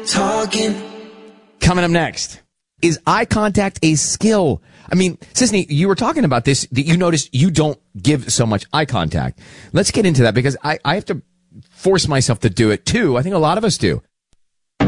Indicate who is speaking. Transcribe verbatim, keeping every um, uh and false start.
Speaker 1: talking.
Speaker 2: Coming up next, is eye contact a skill? I mean, Sisney, you were talking about this, that you noticed you don't give so much eye contact. Let's get into that because I, I have to force myself to do it too. I think a lot of us do.